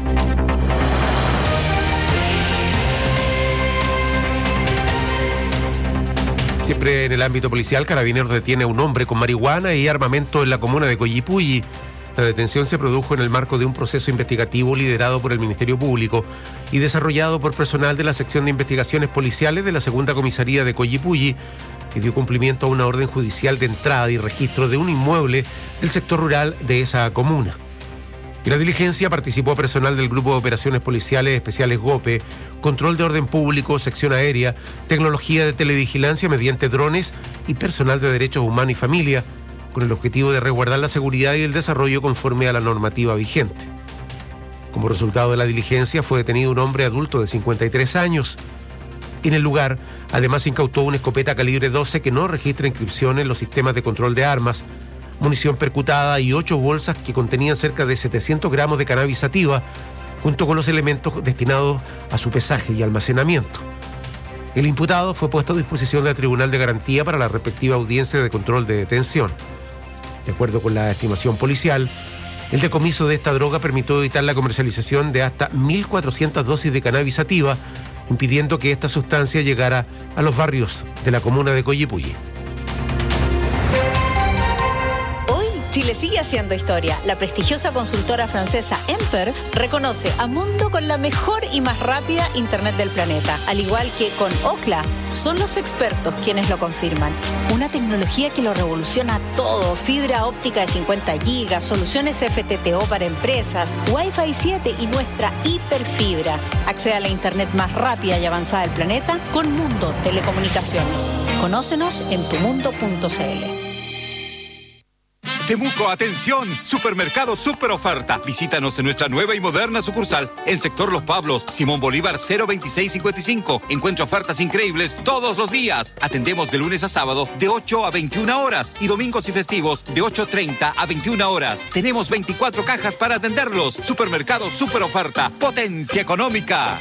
Siempre en el ámbito policial, Carabineros detiene a un hombre con marihuana y armamento en la comuna de Coyipulli. La detención se produjo en el marco de un proceso investigativo liderado por el Ministerio Público y desarrollado por personal de la Sección de Investigaciones Policiales de la Segunda Comisaría de Coyipulli, que dio cumplimiento a una orden judicial de entrada y registro de un inmueble del sector rural de esa comuna. En la diligencia participó personal del Grupo de Operaciones Policiales Especiales GOPE, Control de Orden Público, Sección Aérea, Tecnología de Televigilancia mediante drones y personal de Derechos Humanos y Familia, con el objetivo de resguardar la seguridad y el desarrollo conforme a la normativa vigente. Como resultado de la diligencia fue detenido un hombre adulto de 53 años. En el lugar, además, se incautó una escopeta calibre 12 que no registra inscripción en los sistemas de control de armas, munición percutada y 8 bolsas que contenían cerca de 700 gramos de cannabis sativa, junto con los elementos destinados a su pesaje y almacenamiento. El imputado fue puesto a disposición del Tribunal de Garantía para la respectiva audiencia de control de detención. De acuerdo con la estimación policial, el decomiso de esta droga permitió evitar la comercialización de hasta 1.400 dosis de cannabis sativa, impidiendo que esta sustancia llegara a los barrios de la comuna de Coyipulli. Chile sigue haciendo historia. La prestigiosa consultora francesa Emperf reconoce a Mundo con la mejor y más rápida internet del planeta. Al igual que con Ookla, son los expertos quienes lo confirman. Una tecnología que lo revoluciona todo. Fibra óptica de 50 gigas, soluciones FTTO para empresas, Wi-Fi 7 y nuestra hiperfibra. Accede a la internet más rápida y avanzada del planeta con Mundo Telecomunicaciones. Conócenos en tumundo.cl. Temuco, atención, Supermercado Super Oferta. Visítanos en nuestra nueva y moderna sucursal en sector Los Pablos, Simón Bolívar 02655. Encuentra ofertas increíbles todos los días. Atendemos de lunes a sábado de 8 a 21 horas y domingos y festivos de 8:30 a 21 horas. Tenemos 24 cajas para atenderlos. Supermercado Super Oferta, potencia económica.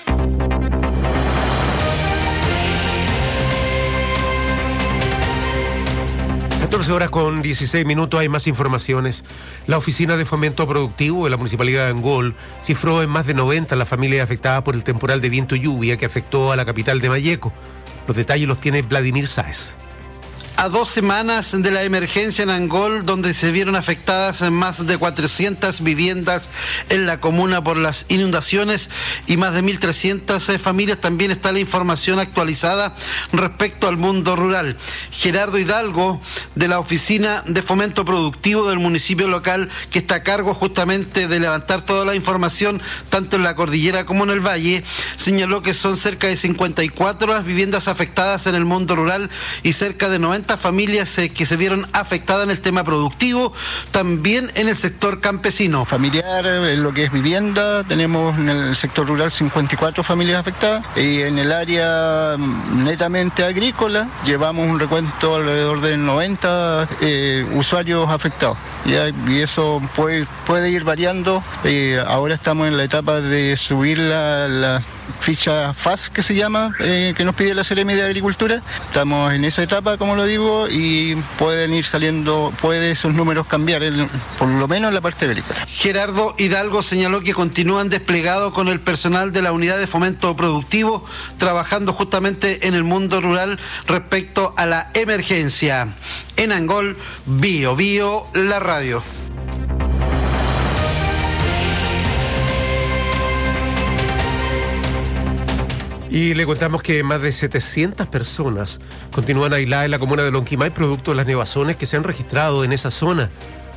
14 horas con 16 minutos, hay más informaciones. La Oficina de Fomento Productivo de la Municipalidad de Angol cifró en más de 90 las familias afectadas por el temporal de viento y lluvia que afectó a la capital de Malleco. Los detalles los tiene Vladimir Sáez. A 2 semanas de la emergencia en Angol, donde se vieron afectadas más de 400 viviendas en la comuna por las inundaciones y más de 1.300 familias, también está la información actualizada respecto al mundo rural. Gerardo Hidalgo, de la Oficina de Fomento Productivo del municipio local, que está a cargo justamente de levantar toda la información, tanto en la cordillera como en el valle, señaló que son cerca de 54 las viviendas afectadas en el mundo rural y cerca de 90 familias que se vieron afectadas en el tema productivo, también en el sector campesino. Familiar, en lo que es vivienda, tenemos en el sector rural 54 familias afectadas y en el área netamente agrícola llevamos un recuento alrededor de 90 usuarios afectados. Y eso puede ir variando. Ahora estamos en la etapa de subir ficha FAS que se llama, que nos pide la Seremi de Agricultura. Estamos en esa etapa, como lo digo, y pueden ir saliendo, puede esos números cambiar, por lo menos en la parte agrícola. Gerardo Hidalgo señaló que continúan desplegados con el personal de la Unidad de Fomento Productivo, trabajando justamente en el mundo rural respecto a la emergencia. En Angol, Bio Bio, la radio. Y le contamos que más de 700 personas continúan aisladas en la comuna de Lonquimay producto de las nevazones que se han registrado en esa zona.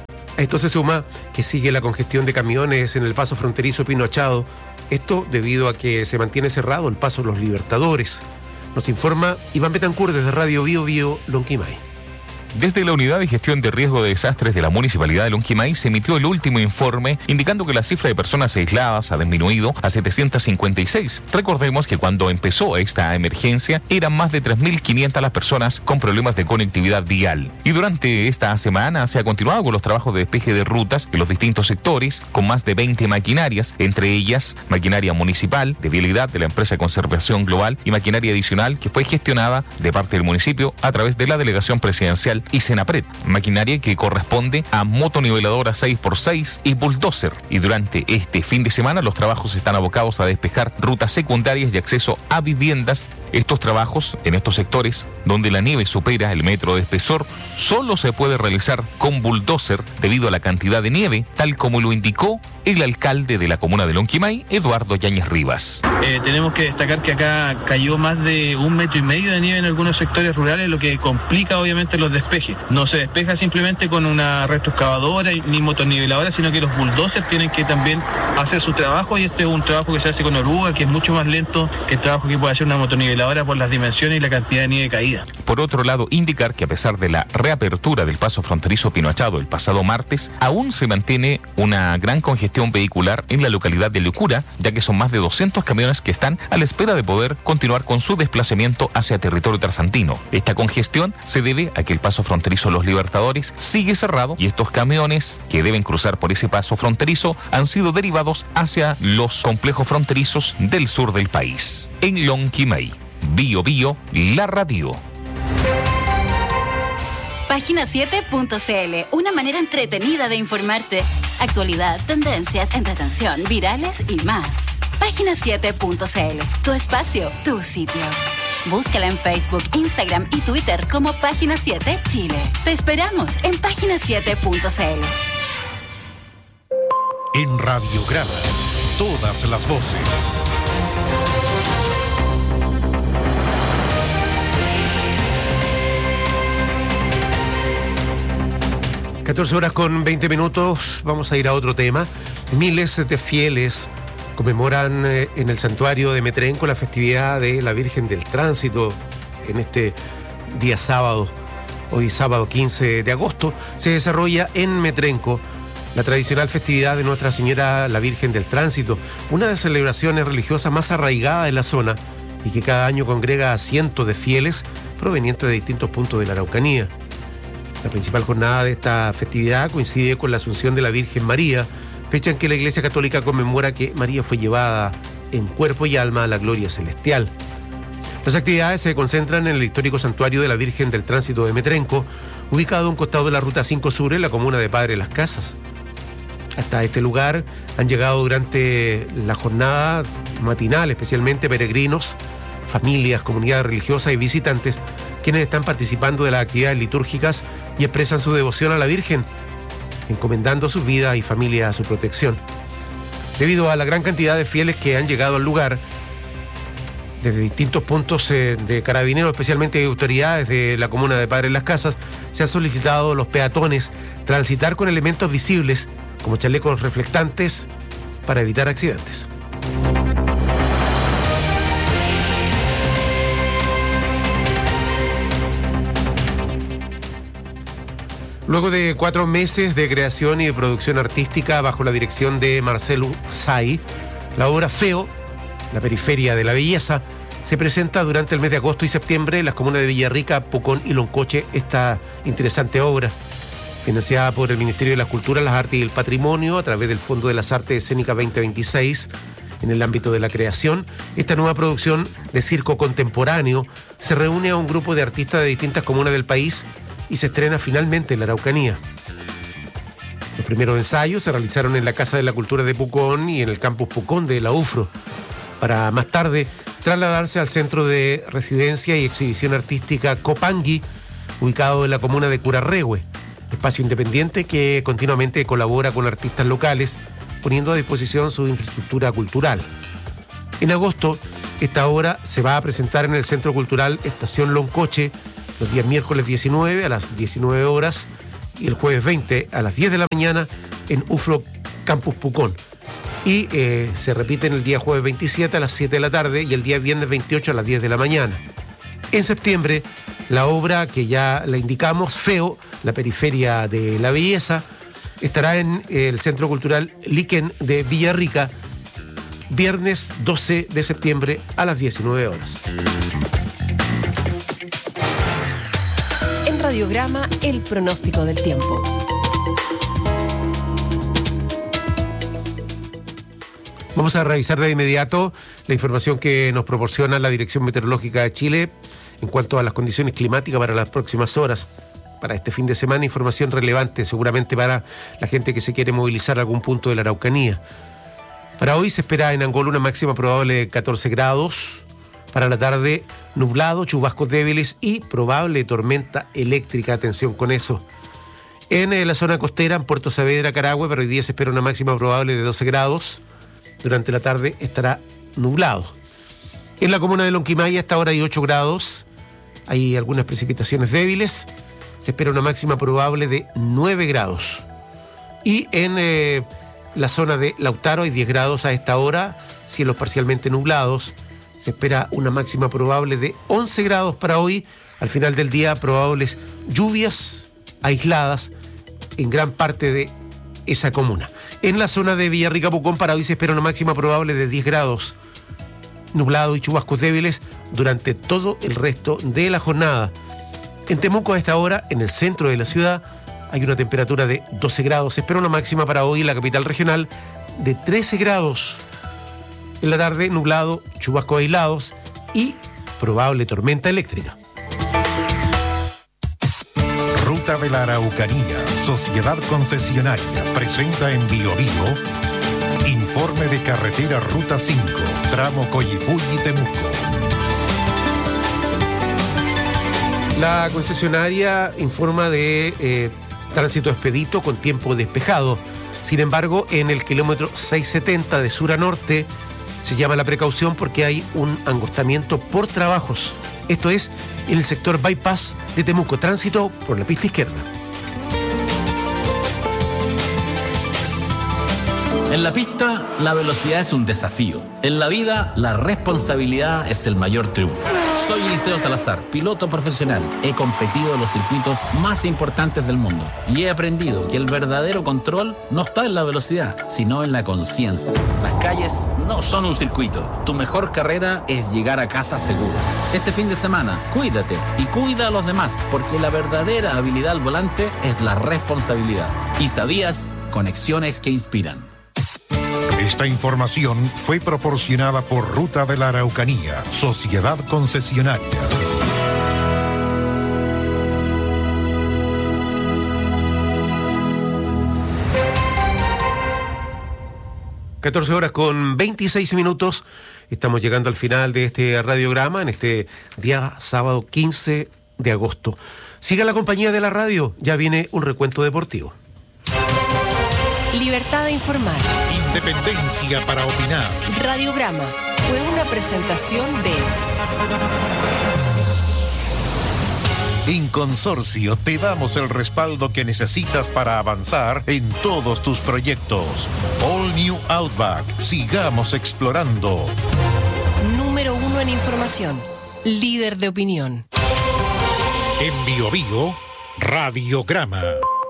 A esto se suma que sigue la congestión de camiones en el paso fronterizo Pino Achado. Esto debido a que se mantiene cerrado el paso Los Libertadores. Nos informa Iván Betancourt desde Radio Bio Bio, Lonquimay. Desde la Unidad de Gestión de Riesgo de Desastres de la Municipalidad de Lonquimay se emitió el último informe indicando que la cifra de personas aisladas ha disminuido a 756. Recordemos que cuando empezó esta emergencia eran más de 3.500 las personas con problemas de conectividad vial. Y durante esta semana se ha continuado con los trabajos de despeje de rutas en los distintos sectores con más de 20 maquinarias, entre ellas maquinaria municipal de vialidad de la empresa de conservación global y maquinaria adicional que fue gestionada de parte del municipio a través de la delegación presidencial y Senapred, maquinaria que corresponde a motoniveladora 6x6 y bulldozer. Y durante este fin de semana los trabajos están abocados a despejar rutas secundarias y acceso a viviendas. Estos trabajos en estos sectores donde la nieve supera el metro de espesor solo se puede realizar con bulldozer debido a la cantidad de nieve, tal como lo indicó el alcalde de la comuna de Lonquimay, Eduardo Yáñez Rivas. Tenemos que destacar que acá cayó más de 1,5 metros de nieve en algunos sectores rurales, lo que complica obviamente los despejes. No se despeja simplemente con una retroexcavadora ni motoniveladora, sino que los bulldozers tienen que también hacer su trabajo, y este es un trabajo que se hace con oruga, que es mucho más lento que el trabajo que puede hacer una motoniveladora por las dimensiones y la cantidad de nieve caída. Por otro lado, indicar que a pesar de la reapertura del paso fronterizo Pino Achado el pasado martes, aún se mantiene una gran congestión vehicular en la localidad de Lucura, ya que son más de 200 camiones que están a la espera de poder continuar con su desplazamiento hacia territorio trasandino. Esta congestión se debe a que el paso fronterizo Los Libertadores sigue cerrado y estos camiones que deben cruzar por ese paso fronterizo han sido derivados hacia los complejos fronterizos del sur del país. En Lonquimay, Bio Bio, la radio. Página7.cl, una manera entretenida de informarte. Actualidad, tendencias, entretención, virales y más. Página7.cl, tu espacio, tu sitio. Búscala en Facebook, Instagram y Twitter como Página 7 Chile. Te esperamos en Página7.cl. En Radiograma, todas las voces. (14:20). Vamos a ir a otro tema. Miles de fieles conmemoran en el santuario de Metrenco la festividad de la Virgen del Tránsito en este día sábado. Hoy sábado 15 de agosto se desarrolla en Metrenco la tradicional festividad de Nuestra Señora la Virgen del Tránsito, una de las celebraciones religiosas más arraigadas en la zona y que cada año congrega a cientos de fieles provenientes de distintos puntos de la Araucanía. La principal jornada de esta festividad coincide con la Asunción de la Virgen María, fecha en que la Iglesia Católica conmemora que María fue llevada en cuerpo y alma a la gloria celestial. Las actividades se concentran en el histórico santuario de la Virgen del Tránsito de Metrenco, ubicado a un costado de la Ruta 5 Sur en la comuna de Padre Las Casas. Hasta este lugar han llegado durante la jornada matinal, especialmente peregrinos, familias, comunidades religiosas y visitantes, quienes están participando de las actividades litúrgicas y expresan su devoción a la Virgen, encomendando sus vidas y familias a su protección. Debido a la gran cantidad de fieles que han llegado al lugar, desde distintos puntos de Carabineros, especialmente de autoridades de la comuna de Padre Las Casas, se han solicitado a los peatones transitar con elementos visibles, como chalecos reflectantes, para evitar accidentes. Luego de 4 meses de creación y de producción artística bajo la dirección de Marcelo Say, la obra Feo, la periferia de la belleza, se presenta durante el mes de agosto y septiembre en las comunas de Villarrica, Pucón y Loncoche. Esta interesante obra, financiada por el Ministerio de la Cultura, las Artes y el Patrimonio a través del Fondo de las Artes Escénicas 2026, En el ámbito de la creación, esta nueva producción de circo contemporáneo se reúne a un grupo de artistas de distintas comunas del país y se estrena finalmente en la Araucanía. Los primeros ensayos se realizaron en la Casa de la Cultura de Pucón y en el campus Pucón de la UFRO, para más tarde trasladarse al Centro de Residencia y Exhibición Artística Copangui, ubicado en la comuna de Curarrehue, espacio independiente que continuamente colabora con artistas locales, poniendo a disposición su infraestructura cultural. En agosto, esta obra se va a presentar en el Centro Cultural Estación Loncoche los días miércoles 19 a las 19 horas y el jueves 20 a las 10 de la mañana en UFRO Campus Pucón. Y se repite en el día jueves 27 a las 7 de la tarde y el día viernes 28 a las 10 de la mañana. En septiembre, la obra que ya la indicamos, Feo, la periferia de la belleza, estará en el Centro Cultural Liquen de Villarrica, viernes 12 de septiembre a las 19 horas. En Radiograma, el pronóstico del tiempo. Vamos a revisar de inmediato la información que nos proporciona la Dirección Meteorológica de Chile en cuanto a las condiciones climáticas para las próximas horas. Para este fin de semana, información relevante seguramente para la gente que se quiere movilizar a algún punto de la Araucanía. Para hoy se espera en Angol una máxima probable de 14 grados. Para la tarde, nublado, chubascos débiles y probable tormenta eléctrica. Atención con eso. En la zona costera, en Puerto Saavedra, Carahue, para hoy día se espera una máxima probable de 12 grados. Durante la tarde estará nublado. En la comuna de Lonquimay, hasta ahora hay 8 grados. Hay algunas precipitaciones débiles. Se espera una máxima probable de 9 grados. Y en la zona de Lautaro hay 10 grados a esta hora, cielos parcialmente nublados. Se espera una máxima probable de 11 grados para hoy. Al final del día, probables lluvias aisladas en gran parte de esa comuna. En la zona de Villarrica, Pucón, para hoy se espera una máxima probable de 10 grados. Nublado y chubascos débiles durante todo el resto de la jornada. En Temuco, a esta hora, en el centro de la ciudad, hay una temperatura de 12 grados. Se espera una máxima para hoy en la capital regional de 13 grados. En la tarde, nublado, chubascos aislados y probable tormenta eléctrica. Ruta de la Araucanía, Sociedad Concesionaria, presenta en Bio Bio informe de carretera Ruta 5, tramo Coyipulli-Temuco. La concesionaria informa de tránsito expedito con tiempo despejado. Sin embargo, en el kilómetro 670 de sur a norte se llama la precaución porque hay un angostamiento por trabajos. Esto es en el sector bypass de Temuco, tránsito por la pista izquierda. En la pista, la velocidad es un desafío. En la vida, la responsabilidad es el mayor triunfo. Soy Eliseo Salazar, piloto profesional. He competido en los circuitos más importantes del mundo y he aprendido que el verdadero control no está en la velocidad, sino en la conciencia. Las calles no son un circuito. Tu mejor carrera es llegar a casa seguro. Este fin de semana, cuídate y cuida a los demás, porque la verdadera habilidad al volante es la responsabilidad. ¿Y sabías? Conexiones que inspiran. Esta información fue proporcionada por Ruta de la Araucanía, Sociedad Concesionaria. (14:26). Estamos llegando al final de este radiograma en este día sábado 15 de agosto. Siga la compañía de la radio, ya viene un recuento deportivo. Libertad de informar. Independencia para opinar. Radiograma fue una presentación de... En Consorcio te damos el respaldo que necesitas para avanzar en todos tus proyectos. All New Outback. Sigamos explorando. Número 1 en información. Líder de opinión. En Bio Bio, Radiograma.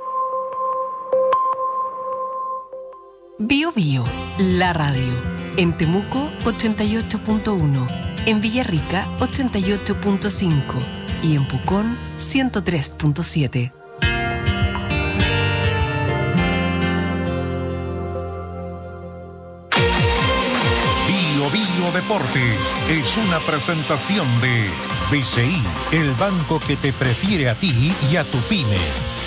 Bio Bio, la radio. En Temuco, 88.1. En Villarrica, 88.5. Y en Pucón, 103.7. Deportes es una presentación de BCI, el banco que te prefiere a ti y a tu pyme.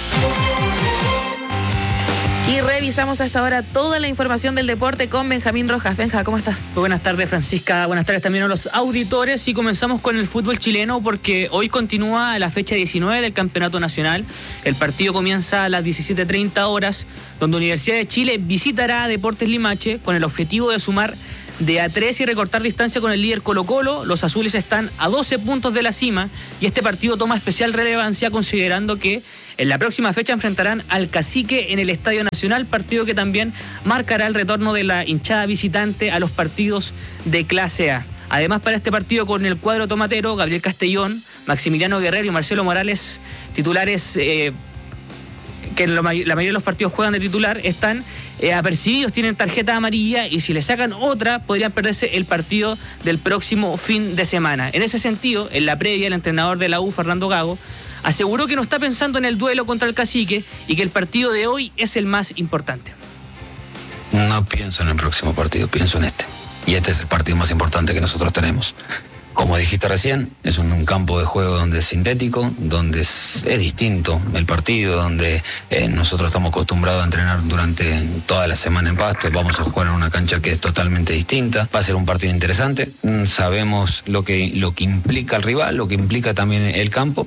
Y revisamos hasta ahora toda la información del deporte con Benjamín Rojas. Benja, ¿cómo estás? Muy buenas tardes, Francisca. Buenas tardes también a los auditores. Y comenzamos con el fútbol chileno porque hoy continúa la fecha 19 del Campeonato Nacional. El partido comienza a las 17:30 horas, donde Universidad de Chile visitará a Deportes Limache con el objetivo de sumar de a 3 y recortar distancia con el líder Colo-Colo. Los azules están a 12 puntos de la cima y este partido toma especial relevancia considerando que en la próxima fecha enfrentarán al Cacique en el Estadio Nacional, partido que también marcará el retorno de la hinchada visitante a los partidos de clase A. Además, para este partido con el cuadro tomatero, Gabriel Castellón, Maximiliano Guerrero y Marcelo Morales, titulares que la mayoría de los partidos juegan de titular, están apercibidos, tienen tarjeta amarilla y si le sacan otra podrían perderse el partido del próximo fin de semana. En ese sentido, en la previa, el entrenador de la U, Fernando Gago, aseguró que no está pensando en el duelo contra el Cacique y que el partido de hoy es el más importante. No pienso en el próximo partido, pienso en este. Y este es el partido más importante que nosotros tenemos. Como dijiste recién, es un campo de juego donde es sintético, donde es distinto el partido, donde nosotros estamos acostumbrados a entrenar durante toda la semana en pasto. Vamos a jugar en una cancha que es totalmente distinta. Va a ser un partido interesante. Sabemos lo que implica el rival, lo que implica también el campo.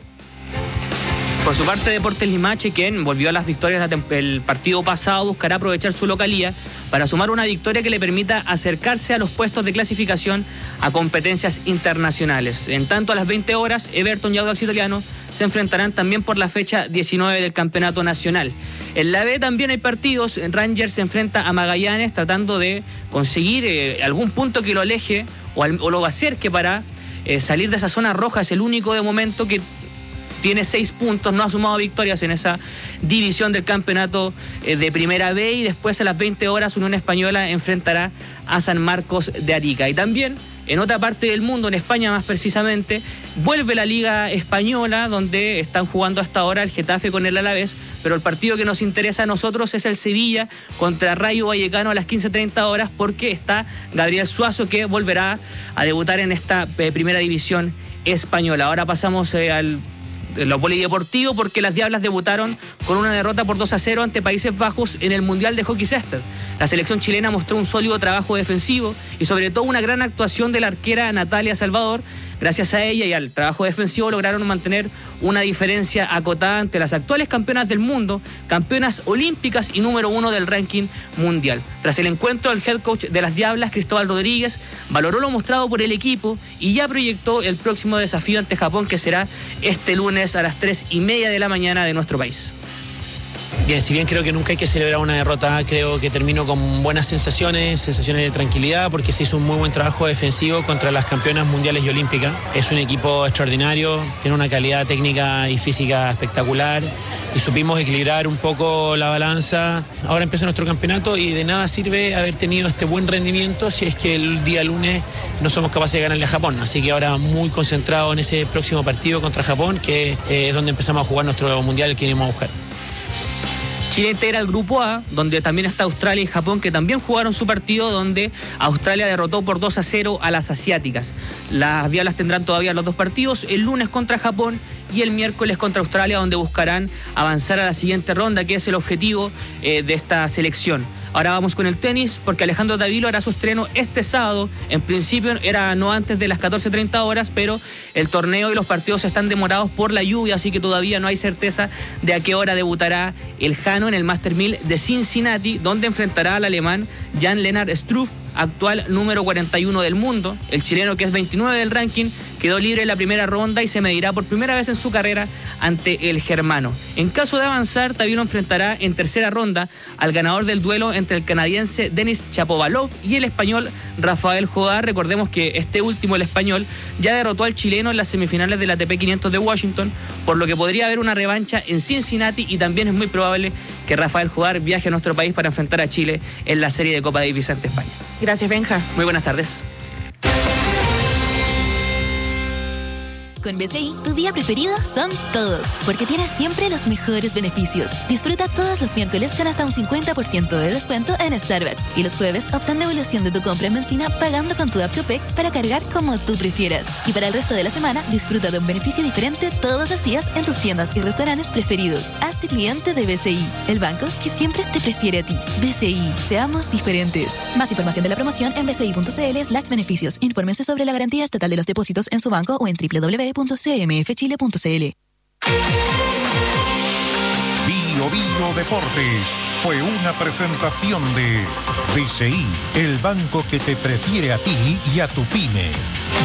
Por su parte, Deportes Limache, quien volvió a las victorias el partido pasado, buscará aprovechar su localía para sumar una victoria que le permita acercarse a los puestos de clasificación a competencias internacionales. En tanto, a las 20 horas, Everton y Audax Italiano se enfrentarán también por la fecha 19 del Campeonato Nacional. En la B también hay partidos. Rangers se enfrenta a Magallanes tratando de conseguir algún punto que lo aleje o lo acerque para salir de esa zona roja. Es el único de momento que tiene 6 puntos, no ha sumado victorias en esa división del campeonato de Primera B y después a las 20 horas Unión Española enfrentará a San Marcos de Arica. Y también en otra parte del mundo, en España más precisamente, vuelve la Liga Española donde están jugando hasta ahora el Getafe con el Alavés, pero el partido que nos interesa a nosotros es el Sevilla contra Rayo Vallecano a las 15:30 horas porque está Gabriel Suazo que volverá a debutar en esta primera división española. Ahora pasamos al lo polideportivo porque las Diablas debutaron con una derrota por 2-0 ante Países Bajos en el Mundial de Hockey Césped. La selección chilena mostró un sólido trabajo defensivo y sobre todo una gran actuación de la arquera Natalia Salvador. Gracias a ella y al trabajo defensivo lograron mantener una diferencia acotada ante las actuales campeonas del mundo, campeonas olímpicas y número 1 del ranking mundial. Tras el encuentro, el head coach de las Diablas, Cristóbal Rodríguez, valoró lo mostrado por el equipo y ya proyectó el próximo desafío ante Japón, que será este lunes a las 3:30 de la mañana de nuestro país. Bien, si bien creo que nunca hay que celebrar una derrota, creo que termino con buenas sensaciones de tranquilidad, porque se hizo un muy buen trabajo defensivo contra las campeonas mundiales y olímpicas. Es un equipo extraordinario, tiene una calidad técnica y física espectacular y supimos equilibrar un poco la balanza. Ahora empieza nuestro campeonato y de nada sirve haber tenido este buen rendimiento si es que el día lunes no somos capaces de ganarle a Japón. Así que ahora muy concentrado en ese próximo partido contra Japón, que es donde empezamos a jugar nuestro mundial que iremos a buscar. Chile integra el grupo A, donde también está Australia y Japón, que también jugaron su partido, donde Australia derrotó por 2-0 a las asiáticas. Las Diablas tendrán todavía los 2 partidos, el lunes contra Japón y el miércoles contra Australia, donde buscarán avanzar a la siguiente ronda, que es el objetivo de esta selección. Ahora vamos con el tenis, porque Alejandro Davilo hará su estreno este sábado. En principio era no antes de las 14:30 horas, pero el torneo y los partidos están demorados por la lluvia, así que todavía no hay certeza de a qué hora debutará el Jano en el Master 1000 de Cincinnati, donde enfrentará al alemán Jan-Lennard Struff, actual número 41 del mundo. El chileno, que es 29 del ranking, quedó libre en la primera ronda y se medirá por primera vez en su carrera ante el germano. En caso de avanzar, Davilo enfrentará en tercera ronda al ganador del duelo entre el canadiense Denis Shapovalov y el español Rafael Jodar. Recordemos que este último, el español, ya derrotó al chileno en las semifinales del ATP 500 de Washington, por lo que podría haber una revancha en Cincinnati y también es muy probable que Rafael Jodar viaje a nuestro país para enfrentar a Chile en la serie de Copa Davis ante España. Gracias, Benja. Muy buenas tardes. Con BCI, tu día preferido son todos, porque tienes siempre los mejores beneficios. Disfruta todos los miércoles con hasta un 50% de descuento en Starbucks. Y los jueves obtén devolución de tu compra en benzina pagando con tu app Copec para cargar como tú prefieras. Y para el resto de la semana, disfruta de un beneficio diferente todos los días en tus tiendas y restaurantes preferidos. Hazte cliente de BCI, el banco que siempre te prefiere a ti. BCI, seamos diferentes. Más información de la promoción en bci.cl/beneficios. Infórmense sobre la garantía estatal de los depósitos en su banco o en www.cmfchile.cl. Bio Bio Deportes fue una presentación de BCI, el banco que te prefiere a ti y a tu pyme.